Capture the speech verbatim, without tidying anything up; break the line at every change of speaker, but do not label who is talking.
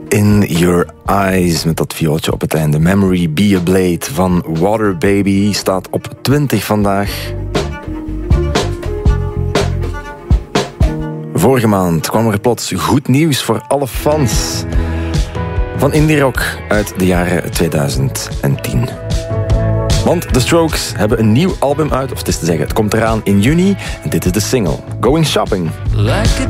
In Your Eyes, met dat viooltje op het einde. Memory Be a Blade van Water Baby staat op twintig vandaag. Vorige maand kwam er plots goed nieuws voor alle fans van indie rock uit de jaren tweeduizend tien. Want The Strokes hebben een nieuw album uit, of het is te zeggen, het komt eraan in juni. En dit is de single, Going Shopping. Like